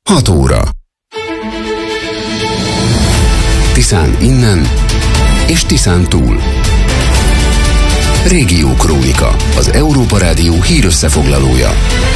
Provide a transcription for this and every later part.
6 óra. Tiszán innen és Tiszán túl. Régiókrónika, az Európa Rádió hírösszefoglalója.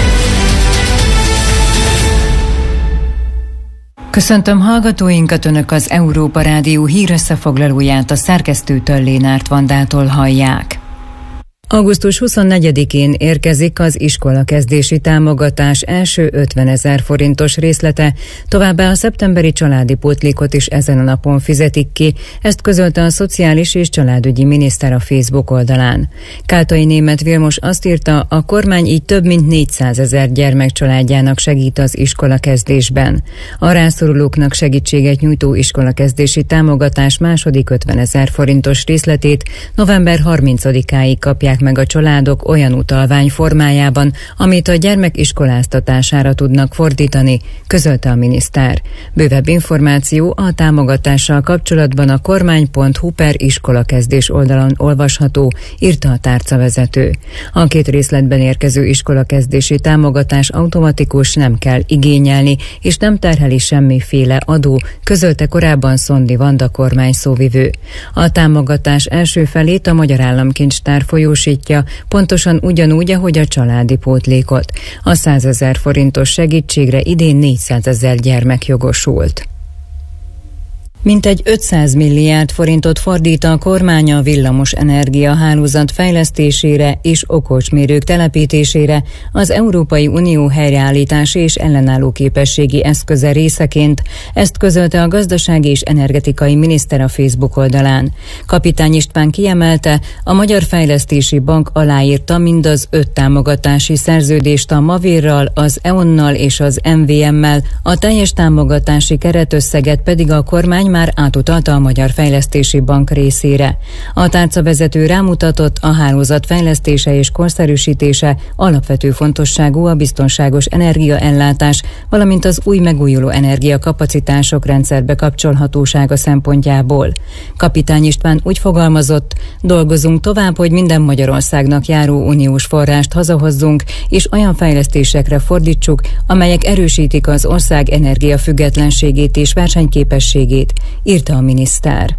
Köszöntöm hallgatóinkat, Önök az Európa Rádió hírösszefoglalóját a szerkesztőtől, Lénárt Vandától hallják. Augusztus 24-én érkezik az iskolakezdési támogatás első 50 000 forintos részlete, továbbá a szeptemberi családi pótlékot is ezen a napon fizetik ki, ezt közölte a Szociális és Családügyi Miniszter a Facebook oldalán. Káltai Németh Vilmos azt írta, a kormány így több mint 400 000 gyermek családjának segít az iskolakezdésben. A rászorulóknak segítséget nyújtó iskolakezdési támogatás második 50 000 forintos részletét november 30-áig kapják meg a családok olyan utalvány formájában, amit a gyermek iskoláztatására tudnak fordítani, közölte a miniszter. Bővebb információ a támogatással kapcsolatban a kormány.hu/iskolakezdés oldalon olvasható, írta a tárcavezető. A 2 részletben érkező iskolakezdési támogatás automatikus, nem kell igényelni, és nem terheli semmiféle adó, közölte korábban Szondi Vanda kormány szóvivő. A támogatás első felét a Magyar Államkincstár folyósítja, pontosan ugyanúgy, ahogy a családi pótlékot. A 100 000 forintos segítségre idén 400 000 gyermek jogosult. Mintegy 500 milliárd forintot fordít a kormány a villamos energiahálózat fejlesztésére és okosmérők telepítésére az Európai Unió helyreállítási és ellenálló képességi eszköze részeként, ezt közölte a gazdasági és energetikai miniszter a Facebook oldalán. Kapitány István kiemelte, a Magyar Fejlesztési Bank aláírta mindaz 5 támogatási szerződést a Mavirral, az EON-nal és az MVM-mel, a teljes támogatási keretösszeget pedig a kormány már átutalta a Magyar Fejlesztési Bank részére. A tárcavezető rámutatott, a hálózat fejlesztése és korszerűsítése alapvető fontosságú a biztonságos energiaellátás, valamint az új megújuló energiakapacitások rendszerbe kapcsolhatósága szempontjából. Kapitány István úgy fogalmazott, dolgozunk tovább, hogy minden Magyarországnak járó uniós forrást hazahozzunk, és olyan fejlesztésekre fordítsuk, amelyek erősítik az ország energiafüggetlenségét és versenyképességét, írta a miniszter.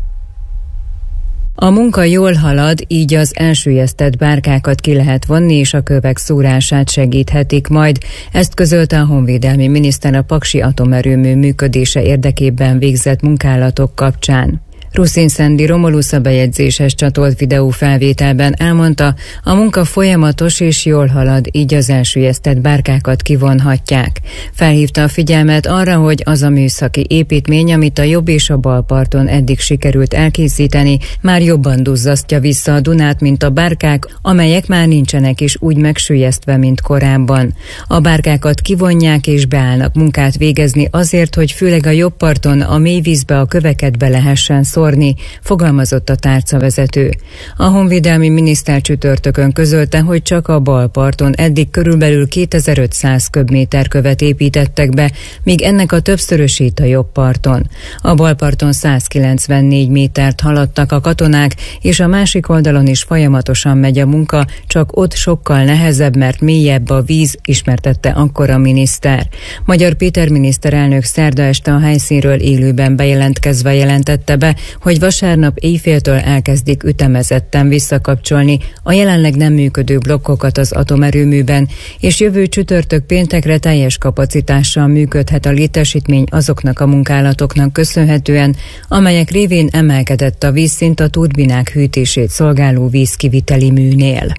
A munka jól halad, így az elsüllyesztett bárkákat ki lehet vonni, és a kövek szórását segíthetik majd. Ezt közölte a honvédelmi miniszter a paksi atomerőmű működése érdekében végzett munkálatok kapcsán. Ruszin Szendi Romulusz a bejegyzéshez csatolt videófelvételben elmondta, a munka folyamatos és jól halad, így az elsüllyesztett bárkákat kivonhatják. Felhívta a figyelmet arra, hogy az a műszaki építmény, amit a jobb és a bal parton eddig sikerült elkészíteni, már jobban duzzasztja vissza a Dunát, mint a bárkák, amelyek már nincsenek is úgy megsüllyesztve, mint korábban. A bárkákat kivonják és beállnak munkát végezni azért, hogy főleg a jobb parton a mély vízbe a köveket be lehessen szórni, fogalmazott a tárcavezető. A honvédelmi miniszter csütörtökön közölte, hogy csak a bal parton eddig körülbelül 2500 köbméter követ építettek be, míg ennek a többszörösét a jobb parton. A bal parton 194 métert haladtak a katonák, és a másik oldalon is folyamatosan megy a munka, csak ott sokkal nehezebb, mert mélyebb a víz, ismertette akkor a miniszter. Magyar Péter miniszterelnök szerda este a helyszínről élőben bejelentkezve jelentette be, hogy vasárnap éjféltől elkezdik ütemezetten visszakapcsolni a jelenleg nem működő blokkokat az atomerőműben, és jövő csütörtök péntekre teljes kapacitással működhet a létesítmény azoknak a munkálatoknak köszönhetően, amelyek révén emelkedett a vízszint a turbinák hűtését szolgáló vízkiviteli műnél.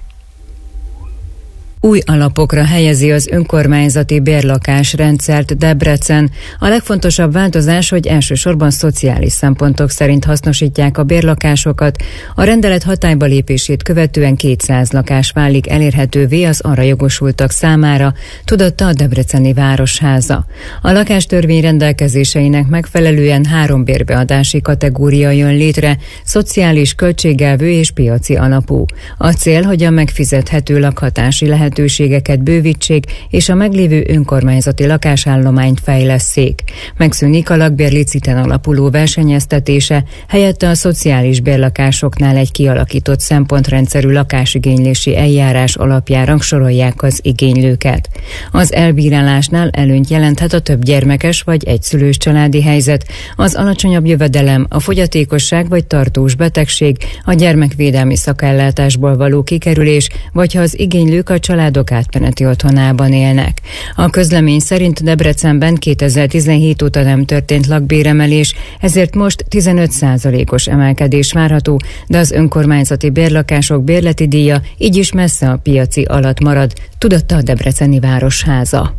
Új alapokra helyezi az önkormányzati bérlakásrendszert Debrecen. A legfontosabb változás, hogy elsősorban szociális szempontok szerint hasznosítják a bérlakásokat. A rendelet hatályba lépését követően 200 lakás válik elérhetővé az arra jogosultak számára, tudatta a Debreceni Városháza. A lakástörvény rendelkezéseinek megfelelően 3 bérbeadási kategória jön létre, szociális, költségelvű és piaci alapú. A cél, hogy a megfizethető lakhatási lehetőségek lehetőségeket bővítsék és a meglévő önkormányzati lakásállományt fejlesszék. Megszűnik a lakbérliciten alapuló versenyeztetése, helyette a szociális bérlakásoknál egy kialakított szempontrendszerű lakásigénylési eljárás alapján rangsorolják az igénylőket. Az elbírálásnál előnyt jelenthet a több gyermekes vagy egyszülős családi helyzet, az alacsonyabb jövedelem, a fogyatékosság vagy tartós betegség, a gyermekvédelmi szakellátásból való kikerülés, vagy ha az igénylők a családok átmeneti otthonában élnek. A közlemény szerint Debrecenben 2017 óta nem történt lakbéremelés, ezért most 15%-os emelkedés várható, de az önkormányzati bérlakások bérleti díja így is messze a piaci alatt marad, tudatta a Debreceni Városháza.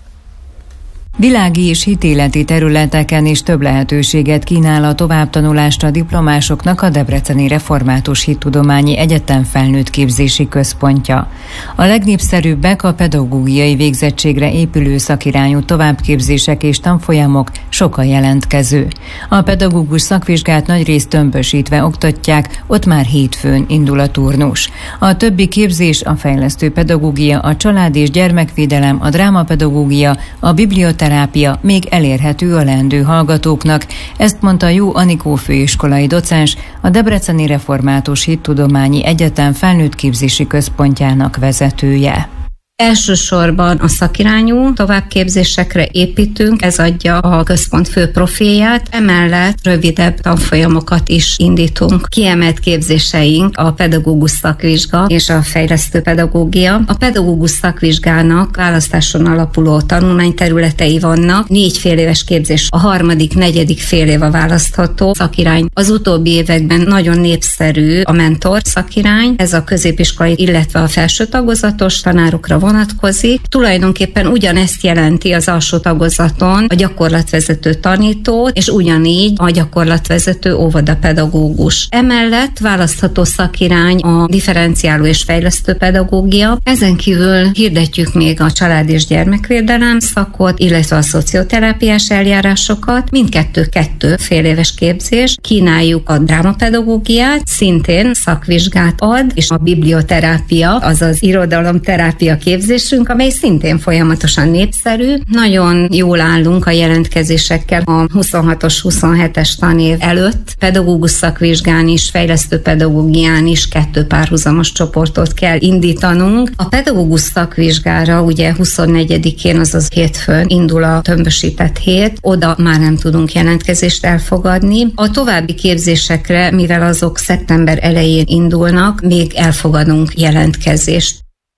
Világi és hitéleti területeken is több lehetőséget kínál a továbbtanulást a diplomásoknak a Debreceni Református Hittudományi Egyetem felnőtt képzési központja. A legnépszerűbbek a pedagógiai végzettségre épülő szakirányú továbbképzések és tanfolyamok, sok a jelentkező. A pedagógus szakvizsgát nagyrészt tömbösítve oktatják, ott már hétfőn indul a turnus. A többi képzés a fejlesztő pedagógia, a család- és gyermekvédelem, a drámapedagógia, a biblioterápia még elérhető a leendő hallgatóknak. Ezt mondta Jó Anikó főiskolai docens, a Debreceni Református Hittudományi Egyetem felnőtt képzési központjának vezetője. Elsősorban a szakirányú továbbképzésekre építünk, ez adja a központ fő profilját, emellett rövidebb tanfolyamokat is indítunk. Kiemelt képzéseink a pedagógus szakvizsga és a fejlesztő pedagógia. A pedagógus szakvizsgának választáson alapuló tanulmányterületei vannak, 4 féléves képzés, a harmadik, negyedik fél év a választható szakirány. Az utóbbi években nagyon népszerű a mentor szakirány, ez a középiskolai, illetve a felső tagozatos tanárokra vonatkozik. Tulajdonképpen ugyanezt jelenti az alsó tagozaton a gyakorlatvezető tanító, és ugyanígy a gyakorlatvezető óvodapedagógus. Emellett választható szakirány a differenciáló és fejlesztő pedagógia. Ezen kívül hirdetjük még a család- és gyermekvédelem szakot, illetve a szocioterápiás eljárásokat. Mindkettő 2 féléves képzés. Kínáljuk a drámapedagógiát, szintén szakvizsgát ad, és a biblioterápia, azaz irodalomterápia képzésünk, amely szintén folyamatosan népszerű. Nagyon jól állunk a jelentkezésekkel a 26-os, 27-es tanév előtt. Pedagógus szakvizsgán is, fejlesztő pedagógián is 2 párhuzamos csoportot kell indítanunk. A pedagógus szakvizsgára ugye 24-én, azaz hétfőn indul a tömbösített hét, oda már nem tudunk jelentkezést elfogadni. A további képzésekre, mivel azok szeptember elején indulnak, még elfogadunk jelentkezést.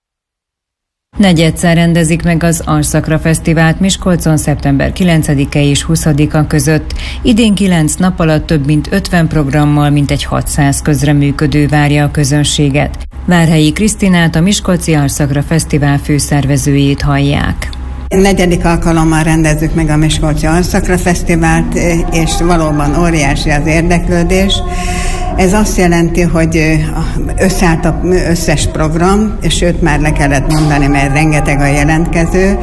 Negyedszer rendezik meg az Arszakra Fesztivált Miskolcon szeptember 9-e és 20-a között. Idén 9 nap alatt több mint 50 programmal mintegy 600 közreműködő várja a közönséget. Várhelyi Krisztinát, a Miskolci Arszakra Fesztivál főszervezőjét hallják. 4. alkalommal rendezzük meg a Miskolci Arszakra Fesztivált, és valóban óriási az érdeklődés. Ez azt jelenti, hogy összeállt az összes program, és sőt már le kellett mondani, mert rengeteg a jelentkező,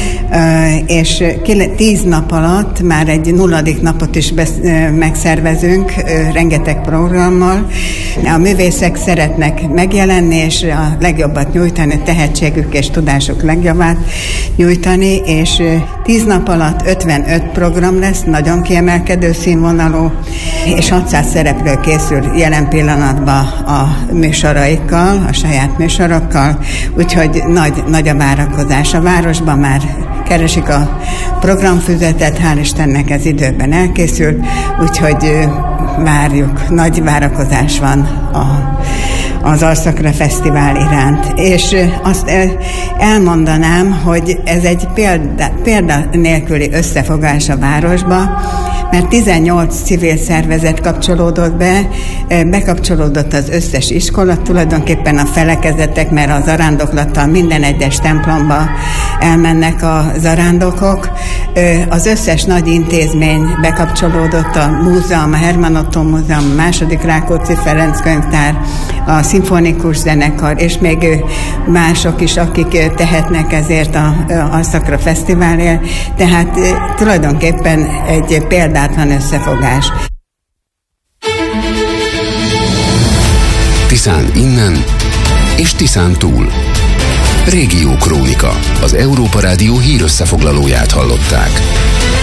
és 10 nap alatt már egy 0. napot is megszervezünk rengeteg programmal. A művészek szeretnek megjelenni, és a legjobbat nyújtani, tehetségük és tudásuk legjobbát nyújtani, és 10 nap alatt 55 program lesz, nagyon kiemelkedő színvonalú, és 600 szereplő készül jelen pillanatban a műsoraikkal, a saját műsorokkal, úgyhogy nagy a várakozás. A városban már keresik a programfüzetet, hál' Istennek ez időben elkészült, úgyhogy várjuk, nagy várakozás van az Arszakra Fesztivál iránt. És azt elmondanám, hogy ez egy példa nélküli összefogás a városba, mert 18 civil szervezet kapcsolódott be, bekapcsolódott az összes iskola, tulajdonképpen a felekezetek, mert a zarándoklattal minden egyes templomba elmennek a zarándokok. Az összes nagy intézmény bekapcsolódott, a múzeum, a Herman Otto Múzeum, a második Rákóczi Ferenc könyvtár, a szimfonikus zenekar, és még mások is, akik tehetnek ezért az Arszakra Fesztiválért. Tehát tulajdonképpen egy példátlan összefogás. Tiszán innen és Tiszán túl. Régió Krónika. Az Európa Rádió hírösszefoglalóját hallották.